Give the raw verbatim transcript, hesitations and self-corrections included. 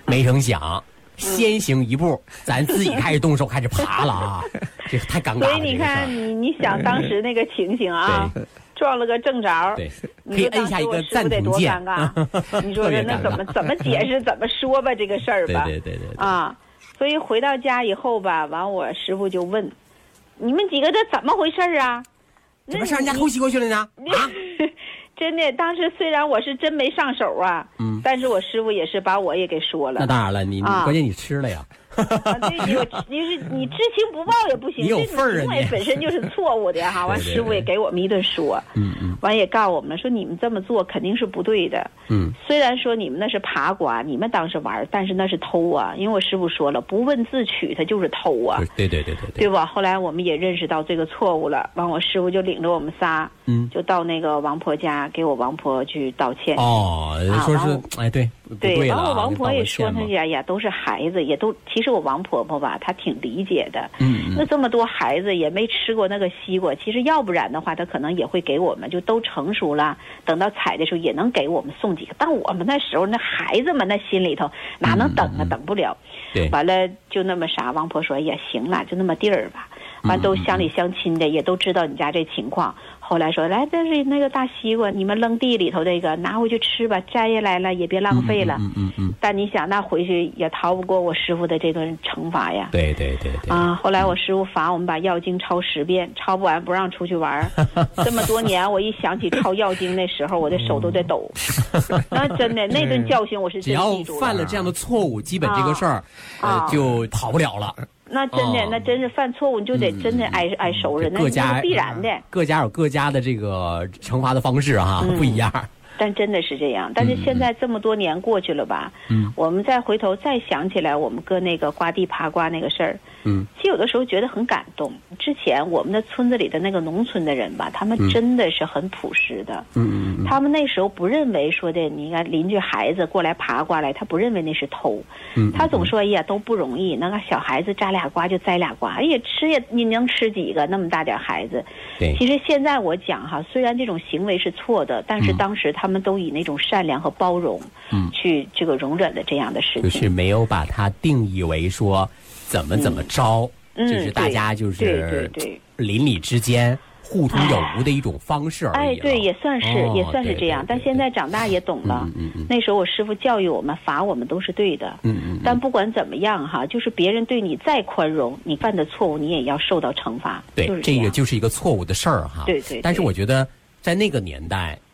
没成想。先行一步，咱自己开始动手，开始爬了啊！这个太尴尬了。 所以你看，你你想当时那个情形啊，撞了个正着， 对，可以摁下一个暂停键。 你说那怎么怎么解释，怎么说吧这个事儿吧？ 对对对对啊！所以回到家以后吧，完我师傅就问：“你们几个这怎么回事啊？ 怎么上人家偷西瓜去了呢？”啊！ 真的，当时虽然我是真没上手啊，嗯，但是我师傅也是把我也给说了。 那当然了，你、啊、关键你吃了呀。 啊，对，你就是你知情不报也不行， 你有份儿啊！ 这种行为本身就是错误的哈。完，师傅也给我们一顿说， 嗯嗯， 完也告诉我们说你们这么做肯定是不对的， 嗯， 虽然说你们那是爬瓜，你们当时玩，但是那是偷啊，因为我师傅说了，不问自取，他就是偷啊。 对对对对对， 对吧？后来我们也认识到这个错误了，完我师傅就领着我们仨， 嗯， 就到那个王婆家给我王婆去道歉。 哦，说是、啊、哎对。 对，然后我王婆也说他呀呀都是孩子，也都其实我王婆婆吧，她挺理解的。 嗯， 那这么多孩子也没吃过那个西瓜，其实要不然的话，她可能也会给我们，就都成熟了，等到采的时候也能给我们送几个。但我们那时候那孩子们那心里头哪能等啊， 嗯、 等不了。 对， 完了就那么啥，王婆说也行了，就那么地儿吧。完都乡里乡亲的也都知道你家这情况。后来说来，这是那个大西瓜，你们扔地里头这个拿回去吃吧，摘下来了也别浪费了。 嗯嗯 嗯, 嗯。 但你想，那回去也逃不过我师傅的这顿惩罚呀。 对对对对。 啊，后来我师傅罚我们把药经抄十遍，抄不完不让出去玩。这么多年，我一想起抄药经那时候，我的手都在抖。那真的，那顿教训我是真记住了。 只要犯了这样的错误，基本这个事儿、啊、呃就跑不了了。 那真的、哦，那真是犯错误，你就得真的挨、嗯、挨收拾， 各家那是必然的。 各家有各家的这个惩罚的方式哈、啊嗯，不一样。 但真的是这样，但是现在这么多年过去了吧，嗯，我们再回头再想起来我们搁那个瓜地爬瓜那个事儿， 嗯， 其实有的时候觉得很感动。之前我们的村子里的那个农村的人吧，他们真的是很朴实的， 嗯嗯， 他们那时候不认为说的，你看邻居孩子过来爬瓜来，他不认为那是偷， 嗯， 他总说哎呀都不容易，那个小孩子摘俩瓜就摘俩瓜，哎呀吃也你能吃几个那么大点孩子？ 对， 其实现在我讲哈，虽然这种行为是错的，但是当时他们都以那种善良和包容， 嗯， 去这个容忍的这样的事情， 就是没有把它定义为说怎么怎么着， 嗯、 就是大家就是对对对邻里之间互通有无的一种方式而已。 哎，对，也算是、哦、也算是这样。但现在长大也懂了， 嗯嗯嗯、 那时候我师傅教育我们、罚我们都是对的。 嗯嗯。 但不管怎么样哈，就是别人对你再宽容，你犯的错误你也要受到惩罚。 对， 就是、 这个就是一个错误的事儿哈。 对 对, 对。 但是我觉得在那个年代，